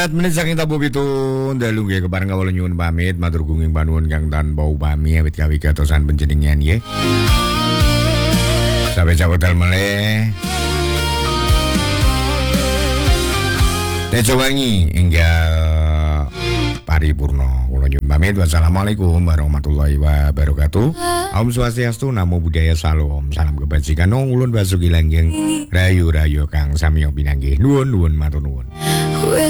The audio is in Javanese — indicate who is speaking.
Speaker 1: Menit saking tabu pitu dalu nggih kepareng kawula nyuwun pamit matur gunging panuwun kang tanpa upami awit kawi gatosan panjenengan nggih. Sampai jawabal meleh. Tejo wangi enggal paripurna. Kula nyuwun pamit. Wassalamualaikum warahmatullahi wabarakatuh. Om Swastiastu, Namo Buddhaya, Salam. Salam kebajikan. Ulun basuki langgeng rayu-rayu kang samiya pinanggih. Nuwun matur nuwun.